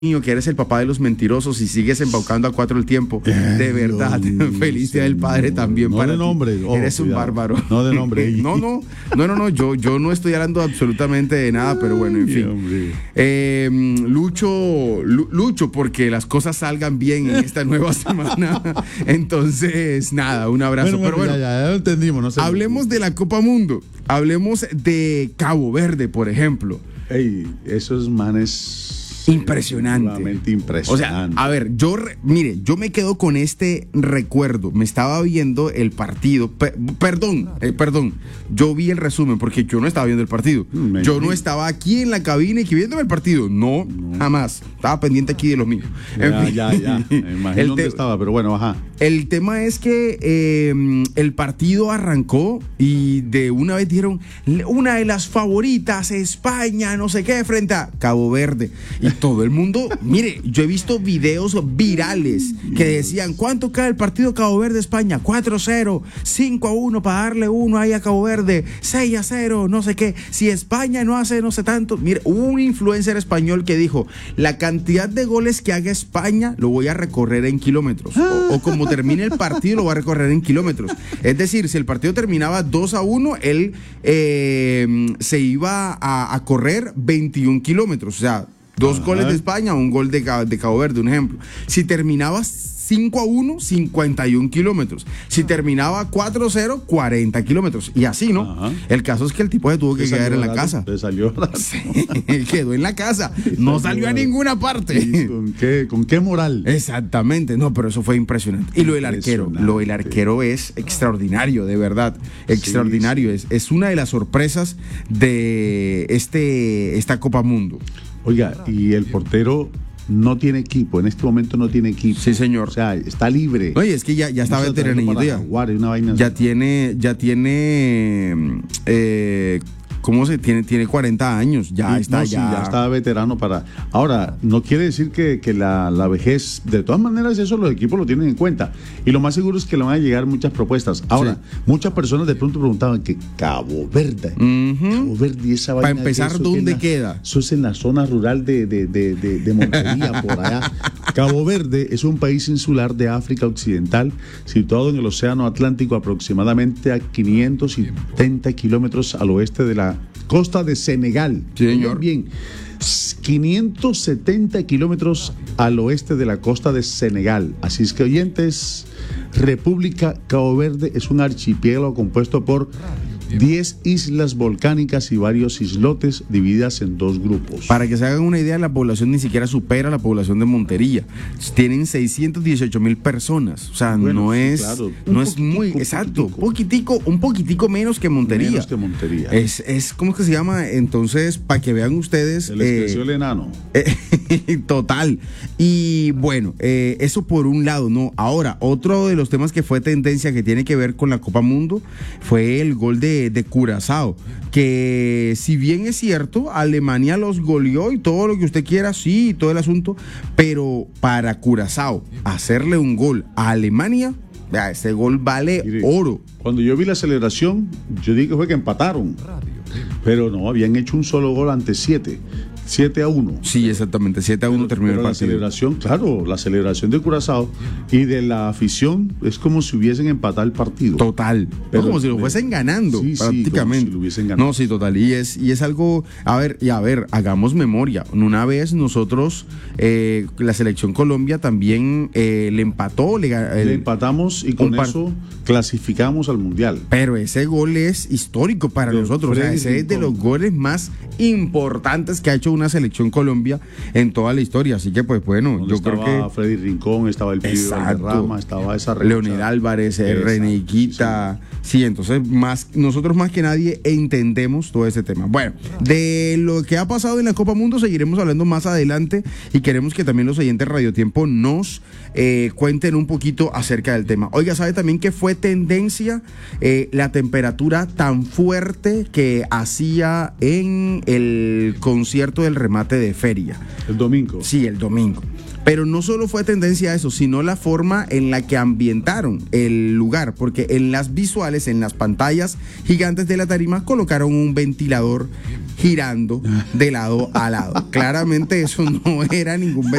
mío, que eres el papá de los mentirosos y sigues embaucando a 4 el tiempo. De verdad, feliz día del padre también no para de ti. nombre. Eres un bárbaro. No de nombre. No, yo no estoy hablando absolutamente de nada, pero bueno, en fin. Lucho, porque las cosas salgan bien en esta nueva semana. Entonces, nada, un abrazo. Pero bueno, ya lo entendimos. No sé. Hablemos de la Copa Mundo. Hablemos de Cabo Verde, por ejemplo. Ey, esos manes... Impresionante. Impresionante. O sea, a ver, yo me quedo con este recuerdo. Me estaba viendo el partido. Perdón. Yo vi el resumen porque yo no estaba viendo el partido. Yo no estaba aquí en la cabina y que viéndome el partido. No, jamás. Estaba pendiente aquí de los míos. Ya. Me imagino dónde estaba, pero bueno, ajá. El tema es que el partido arrancó y de una vez dijeron una de las favoritas, España, no sé qué, frente a Cabo Verde. Y todo el mundo, mire, yo he visto videos virales que decían, ¿cuánto cae el partido Cabo Verde-España? 4-0, 5-1 para darle uno ahí a Cabo Verde, 6-0, no sé qué. Si España no hace no sé tanto. Mire, hubo un influencer español que dijo, la cantidad de goles que haga España lo voy a recorrer en kilómetros. O como termine el partido lo voy a recorrer en kilómetros. Es decir, si el partido terminaba 2-1, él se iba a correr 21 kilómetros. O sea, 2 goles de España, un gol de Cabo Verde, un ejemplo. Si terminaba 5-1, 51 kilómetros. Si terminaba 4-0, 40 kilómetros. Y así, ¿no? Ajá. El caso es que el tipo se tuvo que quedar en la casa. Se salió. Sí, quedó en la casa. No salió a ninguna parte. Sí, ¿con qué moral? Exactamente. No, pero eso fue impresionante. Y lo del arquero es extraordinario, de verdad. Extraordinario. Sí. Es una de las sorpresas de esta Copa Mundo. Oiga, y el portero no tiene equipo, en este momento no tiene equipo. Sí, señor. O sea, está libre. Oye, es que ya está veteranito ya. Ya tiene ¿cómo se tiene? Tiene 40 años, ya está. Sí, ya está veterano para... Ahora, no quiere decir que la vejez, de todas maneras, eso los equipos lo tienen en cuenta. Y lo más seguro es que le van a llegar muchas propuestas. Ahora, muchas personas de pronto preguntaban que Cabo Verde, Cabo Verde y esa vaina. Para empezar, ¿dónde queda? Eso es en la zona rural de Montería, por allá. Cabo Verde es un país insular de África Occidental, situado en el Océano Atlántico, aproximadamente a 570 kilómetros al oeste de la costa de Senegal. Sí, señor. Bien, 570 kilómetros al oeste de la costa de Senegal. Así es que, oyentes, República Cabo Verde es un archipiélago compuesto por 10 islas volcánicas y varios islotes divididas en 2 grupos. Para que se hagan una idea, la población ni siquiera supera la población de Montería. Tienen 618,000 personas. O sea, bueno, no es muy exacto. Un poquitico menos que Montería. Menos que Montería. Es ¿cómo es que se llama? Entonces, para que vean ustedes. Se les creció el enano. Total. Y bueno, eso por un lado, ¿no? Ahora, otro de los temas que fue tendencia que tiene que ver con la Copa Mundo fue el gol de Curazao, que si bien es cierto, Alemania los goleó y todo lo que usted quiera, sí, todo el asunto, pero para Curazao hacerle un gol a Alemania, vea, ese gol vale oro. Cuando yo vi la celebración, yo dije que fue que empataron, pero no, habían hecho un solo gol ante 7-1. Sí, exactamente, 7-1 terminó el partido. La celebración de Curazao y de la afición es como si hubiesen empatado el partido. Total, pero, como si lo fuesen ganando, prácticamente. Como si lo hubiesen ganado. No, sí, total, y es algo, a ver, hagamos memoria. Una vez nosotros, la selección Colombia también le empató. Le empatamos y con eso clasificamos al Mundial. Pero ese gol es histórico para nosotros, o sea, ese es de los goles más importantes que ha hecho una selección Colombia en toda la historia, así que pues bueno, donde yo creo que estaba Freddy Rincón, estaba el Pío Valderrama, estaba esa Leonel Álvarez, René Higuita, sí, entonces nosotros más que nadie entendemos todo ese tema. Bueno, de lo que ha pasado en la Copa Mundo seguiremos hablando más adelante y queremos que también los oyentes de Radio Tiempo nos cuenten un poquito acerca del tema. Oiga, ¿sabe también que fue tendencia la temperatura tan fuerte que hacía en el concierto foto del remate de feria. El domingo. Sí, el domingo. Pero no solo fue tendencia a eso, sino la forma en la que ambientaron el lugar, porque en las visuales, en las pantallas gigantes de la tarima, colocaron un ventilador girando de lado a lado. Claramente eso no era ningún